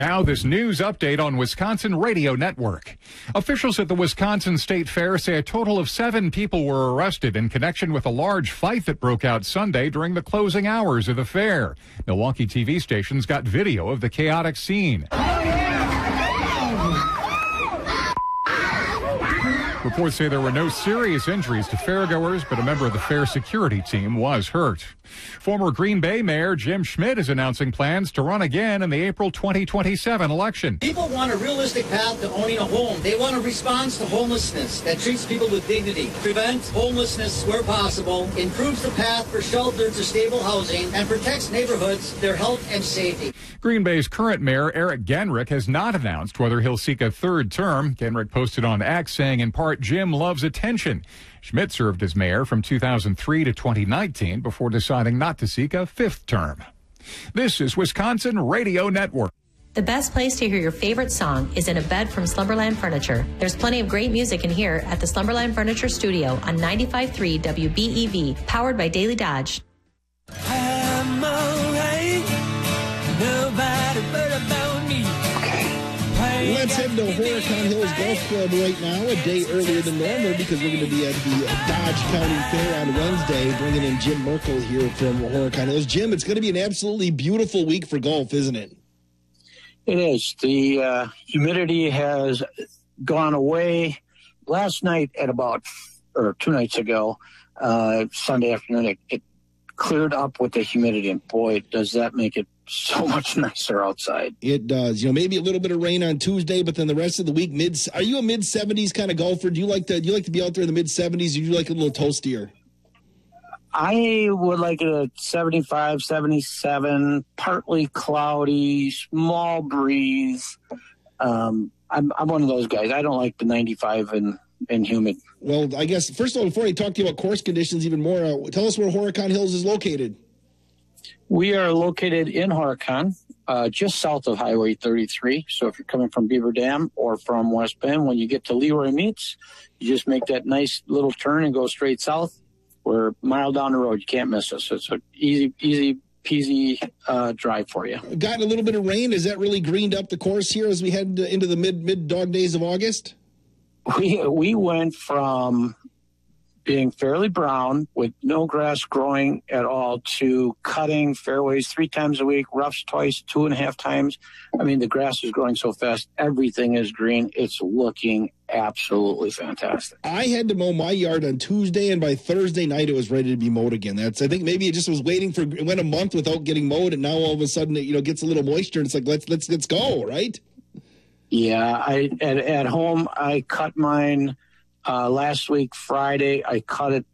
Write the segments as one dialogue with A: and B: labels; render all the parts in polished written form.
A: Now, this news update on Wisconsin Radio Network. Officials at the Wisconsin State Fair say a total of 7 people were arrested in connection with a large fight that broke out Sunday during the closing hours of the fair. Milwaukee TV stations got video of the chaotic scene. Reports say there were no serious injuries to fairgoers, but a member of the fair security team was hurt. Former Green Bay Mayor Jim Schmidt is announcing plans to run again in the April 2027 election.
B: People want a realistic path to owning a home. They want a response to homelessness that treats people with dignity, prevents homelessness where possible, improves the path for shelter to stable housing, and protects neighborhoods, their health and safety.
A: Green Bay's current mayor, Eric Genrich, has not announced whether he'll seek a third term. Genrich posted on X saying, in part, Jim loves attention. Schmidt served as mayor from 2003 to 2019 before deciding not to seek a 5th term. This is Wisconsin Radio Network.
C: The best place to hear your favorite song is in a bed from Slumberland Furniture. There's plenty of great music in here at the Slumberland Furniture Studio on 95.3 WBEV, powered by Daily Dodge.
D: I'm alright, nobody but about me.
E: Let's head to Horicon Hills Golf Club right now, a day earlier than normal because we're going to be at the Dodge County Fair on Wednesday, bringing in Jim Merkel here from Horicon Hills. Jim, it's going to be an absolutely beautiful week for golf, isn't it?
F: It is. The humidity has gone away. Last night at or 2 nights ago, Sunday afternoon, it cleared up with the humidity, and boy, does that make it so much nicer outside.
E: It does. Maybe a little bit of rain on Tuesday, but then the rest of the week, are you a mid-70s kind of golfer? Do you like to be out there in the mid-70s, or do you like a little toastier?
F: I would like it at 75, 77, partly cloudy, small breeze. I'm one of those guys. I don't like the 95 and humid.
E: Well, I guess, first of all, before I talk to you about course conditions even more, tell us where Horicon Hills is located.
F: We are located in Horicon, just south of Highway 33. So if you're coming from Beaver Dam or from West Bend, when you get to Leroy Meats, you just make that nice little turn and go straight south. We're a mile down the road. You can't miss us. It's an easy peasy drive for you.
E: Gotten a little bit of rain. Has that really greened up the course here as we head into the mid dog days of August?
F: We went from being fairly brown with no grass growing at all to cutting fairways 3 times a week, roughs twice, 2.5 times. I mean, the grass is growing so fast. Everything is green. It's looking absolutely fantastic.
E: I had to mow my yard on Tuesday, and by Thursday night it was ready to be mowed again. I think maybe it just was waiting for, it went a month without getting mowed, and now all of a sudden it gets a little moisture, and it's like, let's go, right?
F: Yeah, at home I cut mine last week Friday. I cut it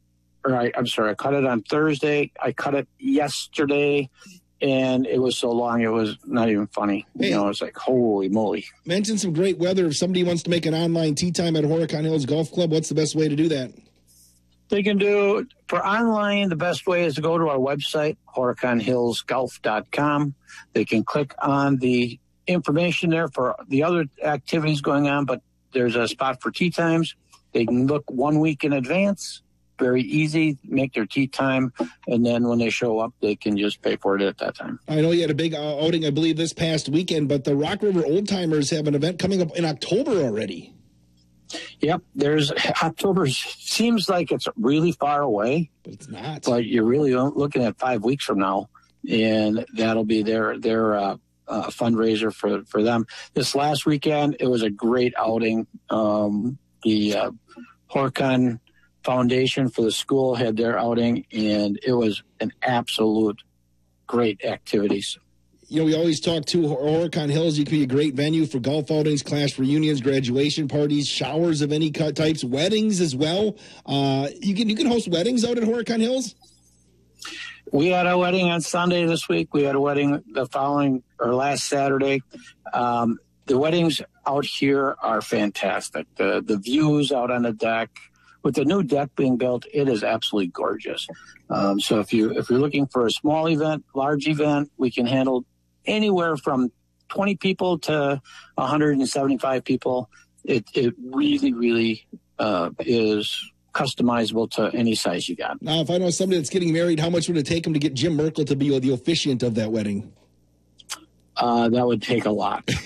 F: on Thursday. I cut it yesterday, and it was so long it was not even funny. Hey, it's like, holy moly.
E: Mention some great weather. If somebody wants to make an online tee time at Horicon Hills Golf Club, what's the best way to do that?
F: They can do, for online, the best way is to go to our website, horiconhillsgolf.com. They can click on the information there for the other activities going on, but there's a spot for tee times. They can look 1 week in advance. Very easy, make their tee time, and then when they show up, they can just pay for it at that time.
E: I know you had a big outing, I believe, this past weekend, but the Rock River Old Timers have an event coming up in October already.
F: Yep, there's October. Seems like it's really far away,
E: but it's not.
F: But you're really looking at 5 weeks from now, and that'll be their fundraiser for them. This last weekend, it was a great outing. The Horicon Foundation for the school had their outing, and it was an absolute great activities.
E: We always talk to Horicon Hills. You can be a great venue for golf outings, class reunions, graduation parties, showers of any types, weddings as well. You can host weddings out at Horicon Hills.
F: We had a wedding on Sunday this week. We had a wedding last Saturday. The weddings out here are fantastic. The views out on the deck, with the new deck being built, it is absolutely gorgeous. So if you're looking for a small event, large event, we can handle anywhere from 20 people to 175 people. It really, really is customizable to any size you got.
E: Now, if I know somebody that's getting married, how much would it take them to get Jim Merkel to be the officiant of that wedding?
F: that would take a lot.